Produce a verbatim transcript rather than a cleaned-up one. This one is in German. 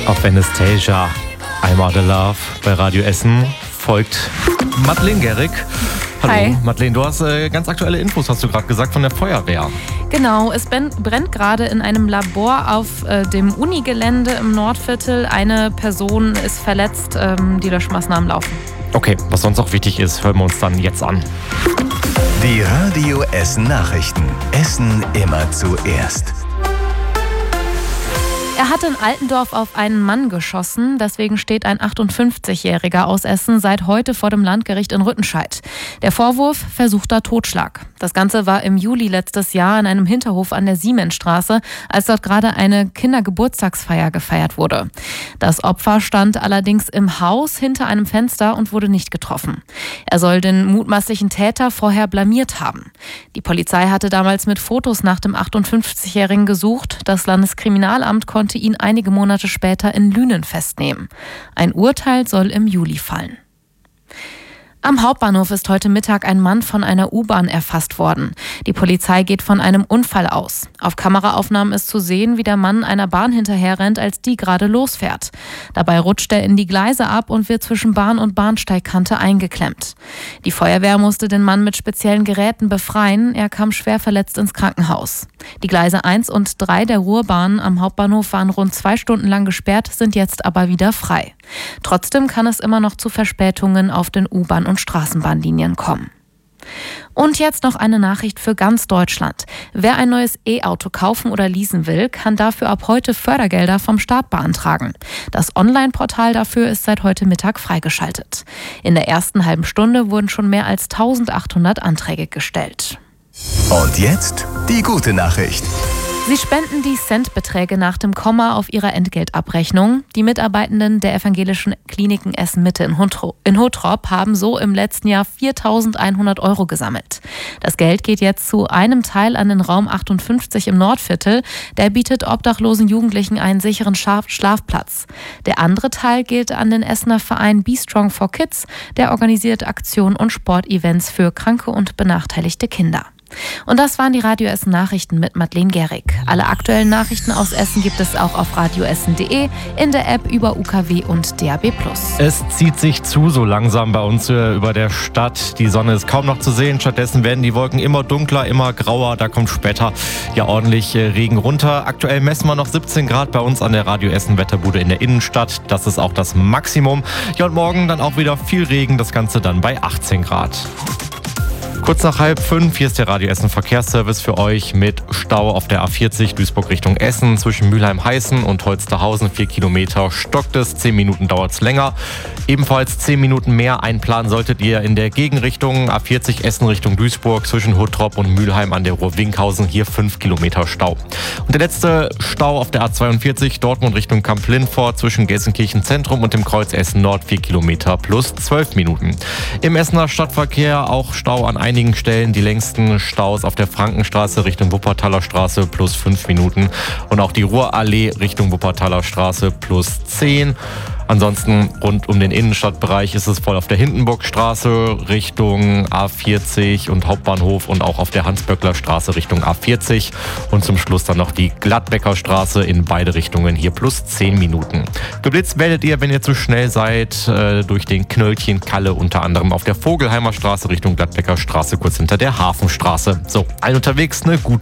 Auf Anastasia, I'm Out of Love bei Radio Essen folgt Madeleine Gerrig. Hallo, Hi. Madeleine, du hast äh, ganz aktuelle Infos, hast du gerade gesagt, von der Feuerwehr. Genau, es brennt gerade in einem Labor auf äh, dem Unigelände im Nordviertel. Eine Person ist verletzt, ähm, die Löschmaßnahmen laufen. Okay, was sonst auch wichtig ist, hören wir uns dann jetzt an. Die Radio Essen Nachrichten. Essen immer zuerst. Er hat in Altendorf auf einen Mann geschossen. Deswegen steht ein achtundfünfzigjähriger aus Essen seit heute vor dem Landgericht in Rüttenscheid. Der Vorwurf: versuchter Totschlag. Das Ganze war im Juli letztes Jahr in einem Hinterhof an der Siemensstraße, als dort gerade eine Kindergeburtstagsfeier gefeiert wurde. Das Opfer stand allerdings im Haus hinter einem Fenster und wurde nicht getroffen. Er soll den mutmaßlichen Täter vorher blamiert haben. Die Polizei hatte damals mit Fotos nach dem achtundfünfzigjährigen gesucht. Das Landeskriminalamt konnte ihn einige Monate später in Lünen festnehmen. Ein Urteil soll im Juli fallen. Am Hauptbahnhof ist heute Mittag ein Mann von einer U-Bahn erfasst worden. Die Polizei geht von einem Unfall aus. Auf Kameraaufnahmen ist zu sehen, wie der Mann einer Bahn hinterherrennt, als die gerade losfährt. Dabei rutscht er in die Gleise ab und wird zwischen Bahn und Bahnsteigkante eingeklemmt. Die Feuerwehr musste den Mann mit speziellen Geräten befreien. Er kam schwer verletzt ins Krankenhaus. Die Gleise eins und drei der Ruhrbahn am Hauptbahnhof waren rund zwei Stunden lang gesperrt, sind jetzt aber wieder frei. Trotzdem kann es immer noch zu Verspätungen auf den U-Bahn- und Straßenbahnlinien kommen. Und jetzt noch eine Nachricht für ganz Deutschland. Wer ein neues E-Auto kaufen oder leasen will, kann dafür ab heute Fördergelder vom Staat beantragen. Das Online-Portal dafür ist seit heute Mittag freigeschaltet. In der ersten halben Stunde wurden schon mehr als eintausendachthundert Anträge gestellt. Und jetzt die gute Nachricht. Sie spenden die Centbeträge nach dem Komma auf ihrer Entgeltabrechnung. Die Mitarbeitenden der evangelischen Kliniken Essen-Mitte in Hottrop haben so im letzten Jahr viertausendeinhundert Euro gesammelt. Das Geld geht jetzt zu einem Teil an den Raum achtundfünfzig im Nordviertel. Der bietet obdachlosen Jugendlichen einen sicheren Schlafplatz. Der andere Teil geht an den Essener Verein Be Strong for Kids. Der organisiert Aktionen und Sportevents für kranke und benachteiligte Kinder. Und das waren die Radio Essen Nachrichten mit Madeleine Gerrig. Alle aktuellen Nachrichten aus Essen gibt es auch auf radioessen punkt de, in der App über U K W und D A B plus. Es zieht sich zu so langsam bei uns äh, über der Stadt. Die Sonne ist kaum noch zu sehen. Stattdessen werden die Wolken immer dunkler, immer grauer. Da kommt später ja ordentlich äh, Regen runter. Aktuell messen wir noch siebzehn Grad bei uns an der Radio Essen Wetterbude in der Innenstadt. Das ist auch das Maximum. Ja, und morgen dann auch wieder viel Regen. Das Ganze dann bei achtzehn Grad. Kurz nach halb fünf, hier ist der Radio Essen Verkehrsservice für euch mit Stau auf der A vierzig Duisburg Richtung Essen zwischen Mülheim-Heißen und Holsterhausen. Vier Kilometer stockt es, zehn Minuten dauert es länger. Ebenfalls zehn Minuten mehr einplanen solltet ihr in der Gegenrichtung A vierzig Essen Richtung Duisburg zwischen Hottrop und Mülheim an der Ruhr-Winkhausen. Hier fünf Kilometer Stau. Und der letzte Stau auf der A zweiundvierzig Dortmund Richtung Kamp-Lindfort zwischen Gelsenkirchen Zentrum und dem Kreuz Essen Nord. Vier Kilometer plus zwölf Minuten. Im Essener Stadtverkehr auch Stau an einigen Stellen, die längsten Staus auf der Frankenstraße Richtung Wuppertaler Straße plus fünf Minuten und auch die Ruhrallee Richtung Wuppertaler Straße plus zehn. Ansonsten rund um den Innenstadtbereich ist es voll auf der Hindenburgstraße Richtung A vierzig und Hauptbahnhof und auch auf der Hans-Böckler-Straße Richtung A vierzig. Und zum Schluss dann noch die Gladbecker Straße in beide Richtungen, hier plus zehn Minuten. Geblitzt werdet ihr, wenn ihr zu schnell seid, durch den Knöllchen Kalle, unter anderem auf der Vogelheimer Straße Richtung Gladbecker Straße, kurz hinter der Hafenstraße. So, allen unterwegs eine gute